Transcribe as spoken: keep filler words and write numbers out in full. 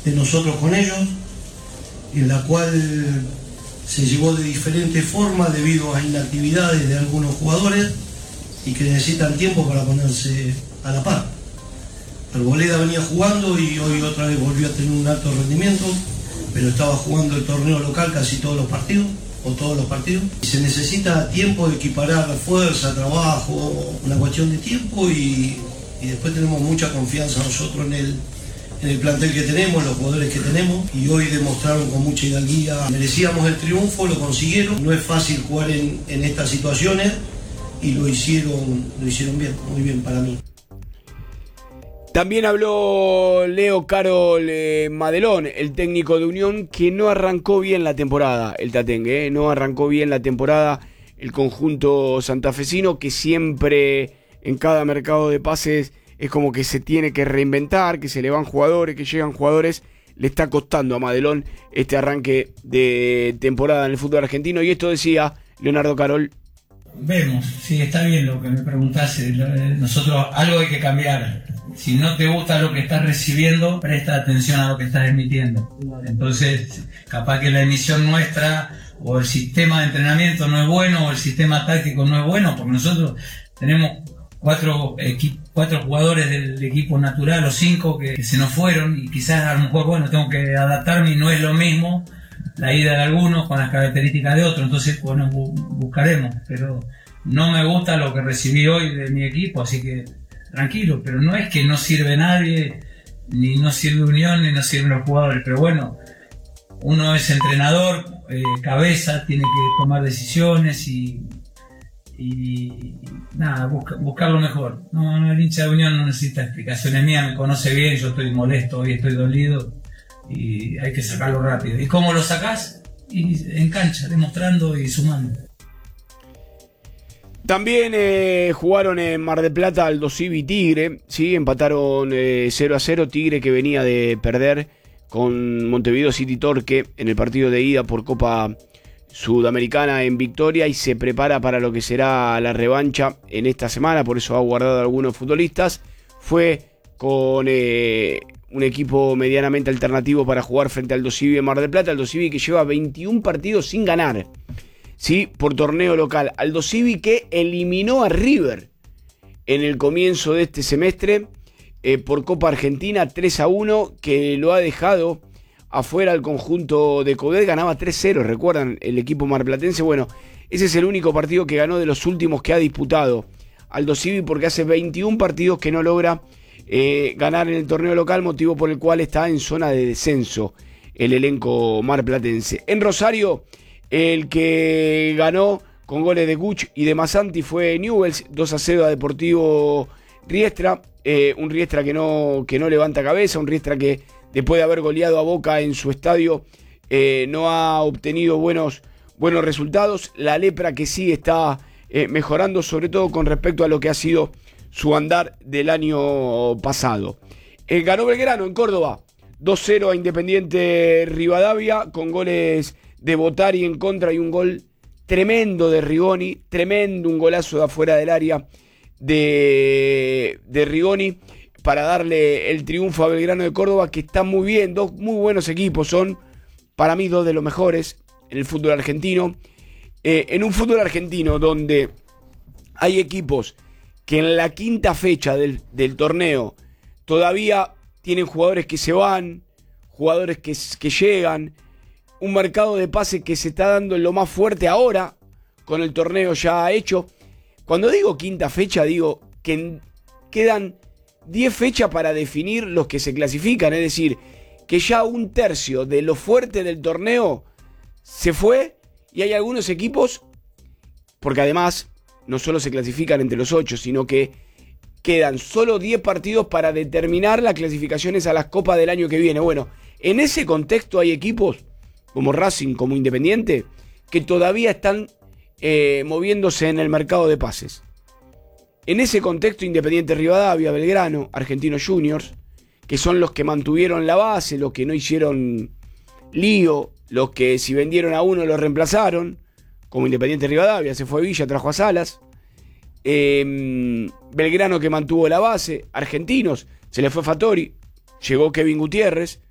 de nosotros con ellos, en la cual se llevó de diferentes formas debido a inactividades de algunos jugadores y que necesitan tiempo para ponerse a la par. Arboleda venía jugando y hoy otra vez volvió a tener un alto rendimiento, pero estaba jugando el torneo local casi todos los partidos, o todos los partidos. Y se necesita tiempo de equiparar fuerza, trabajo, una cuestión de tiempo y, y después tenemos mucha confianza nosotros en el, en el plantel que tenemos, los jugadores que tenemos, y hoy demostraron con mucha hidalguía. Merecíamos el triunfo, lo consiguieron. No es fácil jugar en, en estas situaciones y lo hicieron, lo hicieron bien, muy bien para mí. También habló Leo Carol eh, Madelón, el técnico de Unión, que no arrancó bien la temporada, el Tatengue, eh, no arrancó bien la temporada el conjunto santafesino, que siempre en cada mercado de pases es como que se tiene que reinventar, que se le van jugadores, que llegan jugadores. Le está costando a Madelón este arranque de temporada en el fútbol argentino, y esto decía Leonardo Carol. Vemos, sí, está bien lo que me preguntaste. Nosotros algo hay que cambiar. Si no te gusta lo que estás recibiendo, presta atención a lo que estás emitiendo. Entonces, capaz que la emisión nuestra o el sistema de entrenamiento no es bueno o el sistema táctico no es bueno, porque nosotros tenemos cuatro, equi- cuatro jugadores del equipo natural o cinco que, que se nos fueron, y quizás a lo mejor, bueno, tengo que adaptarme y no es lo mismo la ida de algunos con las características de otros. Entonces, bueno, bu- buscaremos, pero no me gusta lo que recibí hoy de mi equipo, así que tranquilo, pero no es que no sirve nadie, ni no sirve Unión, ni no sirven los jugadores, pero bueno, uno es entrenador, eh, cabeza, tiene que tomar decisiones y, y nada, busca, buscar lo mejor. No, no, el hincha de Unión no necesita explicaciones mías, me conoce bien, yo estoy molesto, hoy estoy dolido y hay que sacarlo rápido. ¿Y cómo lo sacás? Y en cancha, demostrando y sumando. También eh, jugaron en Mar del Plata Aldo Civi y Tigre, ¿sí? Empataron eh, cero a cero. Tigre, que venía de perder con Montevideo City Torque en el partido de ida por Copa Sudamericana en Victoria, y se prepara para lo que será la revancha en esta semana, por eso ha guardado a algunos futbolistas. Fue con eh, un equipo medianamente alternativo para jugar frente al Aldo Civi en Mar del Plata. Aldo Civi que lleva veintiún partidos sin ganar, sí, por torneo local. Aldo Civi que eliminó a River en el comienzo de este semestre eh, por Copa Argentina tres a uno, que lo ha dejado afuera al conjunto de Coudet. Ganaba tres cero, recuerdan, el equipo marplatense. Bueno, ese es el único partido que ganó de los últimos que ha disputado Aldo Civi, porque hace veintiún partidos que no logra eh, ganar en el torneo local, motivo por el cual está en zona de descenso el elenco marplatense. En Rosario, el que ganó con goles de Guch y de Masanti fue Newell's, dos a cero a Deportivo Riestra. Eh, un Riestra que no, que no levanta cabeza, un Riestra que después de haber goleado a Boca en su estadio eh, no ha obtenido buenos, buenos resultados. La Lepra que sí está eh, mejorando, sobre todo con respecto a lo que ha sido su andar del año pasado. Eh, ganó Belgrano en Córdoba, dos cero a Independiente Rivadavia, con goles de Botari en contra y un gol tremendo de Rigoni, tremendo, un golazo de afuera del área de, de Rigoni para darle el triunfo a Belgrano de Córdoba, que está muy bien. Dos muy buenos equipos, son para mí dos de los mejores en el fútbol argentino. Eh, en un fútbol argentino donde hay equipos que en la quinta fecha del, del torneo todavía tienen jugadores que se van, jugadores que, que llegan, un mercado de pases que se está dando en lo más fuerte ahora, con el torneo ya hecho. Cuando digo quinta fecha, digo que quedan diez fechas para definir los que se clasifican, es decir, que ya un tercio de lo fuerte del torneo se fue, y hay algunos equipos, porque además no solo se clasifican entre los ocho, sino que quedan solo diez partidos para determinar las clasificaciones a las copas del año que viene. Bueno, en ese contexto hay equipos como Racing, como Independiente, que todavía están eh, moviéndose en el mercado de pases. En ese contexto, Independiente Rivadavia, Belgrano, Argentinos Juniors, que son los que mantuvieron la base, los que no hicieron lío, los que si vendieron a uno lo reemplazaron, como Independiente Rivadavia, se fue Villa, trajo a Salas. Eh, Belgrano, que mantuvo la base. Argentinos, se le fue Fattori, llegó Kevin Gutiérrez.